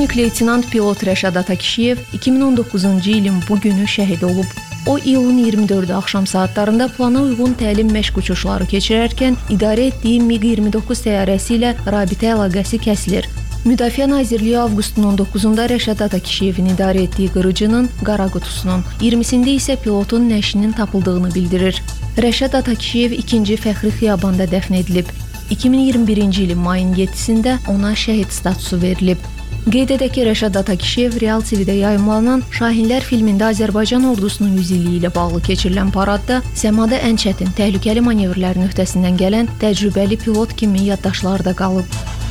Polkovnik leytenant pilot Rəşad Atakişiyev 2019-cu ilin bu günü şəhid olub. O, iyulun 24-də axşam saatlarında plana uyğun təlim məşq uçuşları keçirərkən idarə etdiyi MiQ-29 təyyarəsi ilə rabitə əlaqəsi kəsilir. Müdafiə Nazirliyi avqustun 19-da Rəşad Atakişiyevin idarə etdiyi qırıcının qara qutusunun, 20-sində isə pilotun nəşinin tapıldığını bildirir. Rəşad Atakişiyev 2-ci fəxri xiyabanda dəfn edilib. 2021-ci ilin mayın 7-sində ona şəhid statusu verilib. Qeyd edək ki, Rəşad Atakişiyev Real TV-də yayımlanan Şahinlər filmində Azərbaycan ordusunun 100 illiyi ilə bağlı keçirilən paradda səmada ən çətin, təhlükəli manevrlərin öhdəsindən gələn təcrübəli pilot kimi yaddaşlarda qalıb.